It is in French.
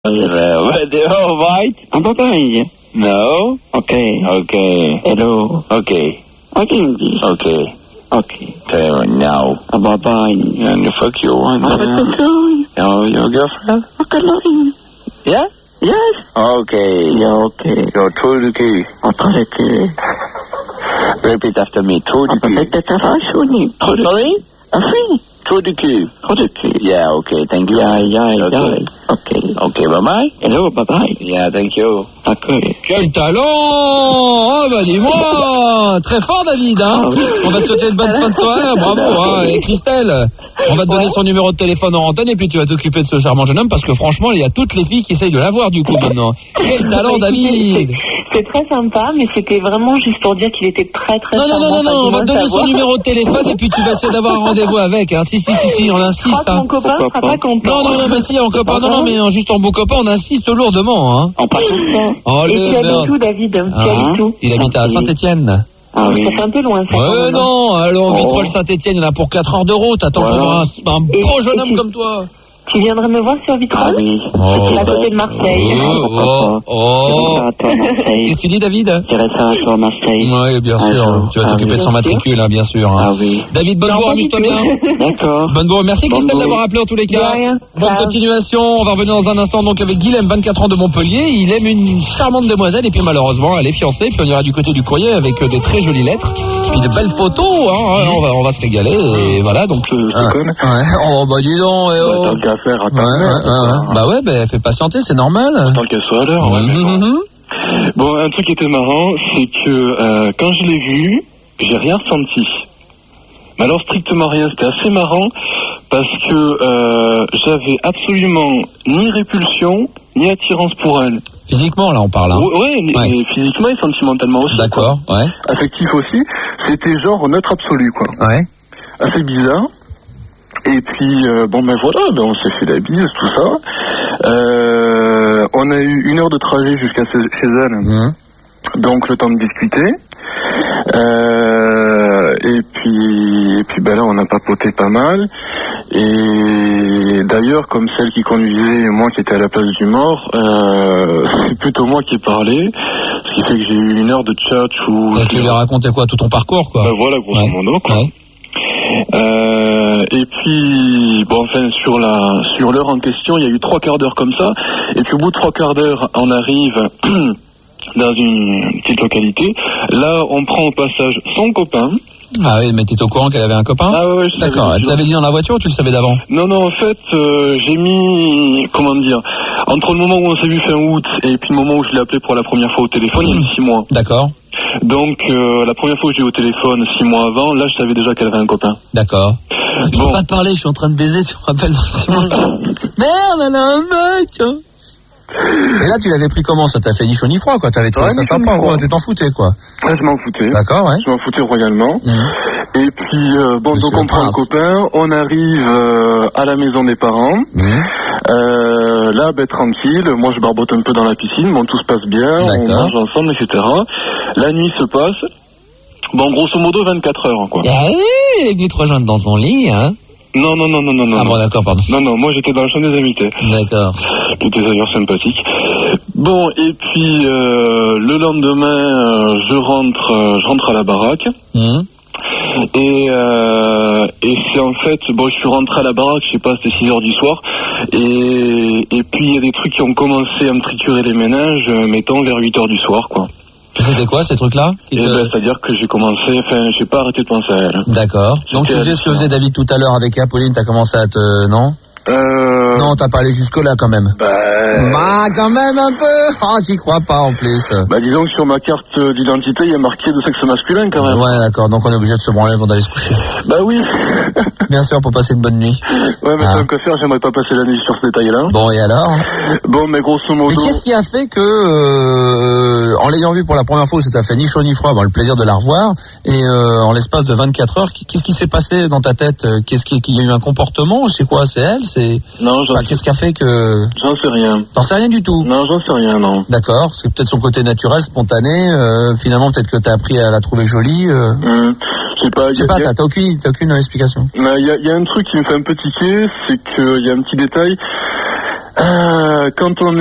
They're all right. Bye-bye. No? Okay. Hello. Okay. What English? Okay. Now. Bye-bye. And the fuck you want? Your girlfriend? Okay. Yeah? Yes. Okay. Yeah, okay. Go through the key. Okay. Repeat after me. Through the key. Sorry? Through the key. Yeah, okay. Thank you. Yeah. Okay, bye-bye. Hello, bye-bye. Yeah, thank you. Okay. Quel talent! Oh, bah dis-moi! Très fort, David, hein? On va te souhaiter une bonne fin de soirée, bravo, hein? Et Christelle, on va te donner son numéro de téléphone en antenne et puis tu vas t'occuper de ce charmant jeune homme parce que franchement, il y a toutes les filles qui essayent de l'avoir du coup maintenant. Quel talent, David! C'est très sympa, mais c'était vraiment juste pour dire qu'il était très Non, charmant. on va te donner son numéro de téléphone et puis tu vas essayer d'avoir un rendez-vous avec, hein? Si, on insiste, Je crois que mon copain sera pas content. Non, mais si, en copain, non, mais juste en beau copain, on insiste lourdement, hein? On passe tout ça. Oh, Et tu habites où, David? Tu habites où? Il habite à Saint-Étienne. Ah oui. Ça fait un peu loin, ça. Ouais, non, allons, Vitrolles-Saint-Étienne, il y en a pour 4 heures de route. Attends pour voir un beau jeune homme comme toi. Tu viendrais me voir sur Vitrolles? Ah oui. C'est à côté de Marseille. Qu'est-ce que tu dis, David? J'irai faire un tour à Marseille. Oui, bien sûr. Tu vas t'occuper de son matricule, hein, bien sûr. Ah oui. David Bonnebeau, amuse-toi bien. D'accord. Bonnebeau, merci Christelle d'avoir appelé en tous les cas. Bonne continuation. On va revenir dans un instant donc avec Guilhem, 24 ans de Montpellier. Il aime une charmante demoiselle et puis malheureusement elle est fiancée. Puis on ira du côté du courrier avec des très jolies lettres. Puis de belles photos. Hein. On va se régaler. Et voilà donc. Oh bah dis donc. Tant qu'à faire, attends. Bah ouais, fais patienter, c'est normal. Tant qu'elle soit à l'heure, Bon, un truc qui était marrant, c'est que quand je l'ai vu, j'ai rien ressenti. Mais alors strictement rien, c'était assez marrant parce que j'avais absolument ni répulsion ni attirance pour elle. Physiquement là on parle. Hein. Ouais. Et physiquement et sentimentalement aussi. D'accord, quoi. Ouais. Affectif aussi, c'était genre neutre absolu quoi. Ouais. Assez bizarre. Et puis on s'est fait la bise, tout ça. On a eu 1 heure de trajet jusqu'à chez elle. Donc le temps de discuter. Et puis là on a papoté pas mal. Et d'ailleurs comme celle qui conduisait, moi qui étais à la place du mort, c'est plutôt moi qui ai parlé. Ce qui fait que j'ai eu 1 heure de chat où... Tu lui as raconté quoi, tout ton parcours quoi? Voilà, grosso modo quoi. Ouais. Et puis sur l'heure en question, il y a eu 3 quarts d'heure comme ça. Et puis au bout de 3 quarts d'heure, on arrive dans une petite localité. Là, on prend au passage son copain. Ah oui, mais t'étais au courant qu'elle avait un copain? Ah ouais, d'accord. Elle te l'avait dit dans la voiture ou tu le savais d'avant? Non, en fait, j'ai mis, entre le moment où on s'est vu fin août et puis le moment où je l'ai appelé pour la première fois au téléphone, il y a eu 6 mois. D'accord. Donc, la première fois que j'ai eu au téléphone, 6 mois avant, là, je savais déjà qu'elle avait un copain. D'accord. Tu peux pas te parler, je suis en train de baiser, tu me rappelles dans 6 mois. Merde, elle a un mec, hein. Et là, tu l'avais pris comment? Ça t'a fait ni chaud ni froid, quoi. T'avais trouvé ça sympa, quoi. Tu t'en foutais, quoi. Ouais, je m'en foutais. D'accord, ouais. Je m'en foutais royalement. Et puis, donc on prend le copain, on arrive à la maison des parents. Là, tranquille, moi je barbote un peu dans la piscine, tout se passe bien, on mange ensemble, etc. La nuit se passe. Grosso modo, 24 heures, quoi. Ah oui, il est venu te rejoindre dans ton lit, hein. Non. Ah bon, d'accord, pardon. Non, moi j'étais dans la chambre des invités. D'accord. Qui était d'ailleurs sympathique. Bon, et puis le lendemain, je rentre à la baraque. Et c'est en fait, je suis rentré à la baraque, je sais pas, c'était 6 heures du soir. Et puis il y a des trucs qui ont commencé à me triturer les méninges, mettons vers 8 heures du soir, quoi. C'était quoi ces trucs-là? C'est-à-dire que j'ai commencé, j'ai pas arrêté de penser à elle. D'accord. Donc tu faisais ce que faisait David tout à l'heure avec Apolline, t'as commencé à te... Non, t'as pas allé jusque-là quand même. Quand même un peu. J'y crois pas en plus. Disons que sur ma carte d'identité, il y a marqué de sexe masculin quand même. Ouais, d'accord. Donc on est obligé de se branler avant d'aller se coucher. Oui. Bien sûr, pour passer une bonne nuit. Ouais, mais tant que faire, j'aimerais pas passer la nuit sur ce détail-là. Bon, et alors? Mais grosso modo... Et qu'est-ce qui a fait que, en l'ayant vu pour la première fois, ça t'a fait ni chaud ni froid, le plaisir de la revoir, et en l'espace de 24 heures, qu'est-ce qui s'est passé dans ta tête? Qu'est-ce qu'il y a eu un comportement? C'est quoi? C'est elle? Non, qu'est-ce qui a fait que... J'en sais rien. T'en sais rien du tout? Non, j'en sais rien, non. D'accord, c'est peut-être son côté naturel, spontané, finalement peut-être que t'as appris à la trouver jolie. Je sais pas, t'as aucune explication. Il y a un truc qui me fait un peu tiquer, c'est qu'il y a un petit détail. Quand on